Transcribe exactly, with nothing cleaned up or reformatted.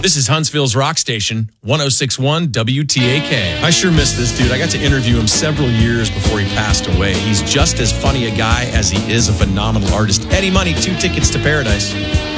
This is Huntsville's rock station, one oh six point one W T A K. I sure miss this dude. I got to interview him several years before he passed away. He's just as funny a guy as he is a phenomenal artist. Eddie Money, Two Tickets to Paradise.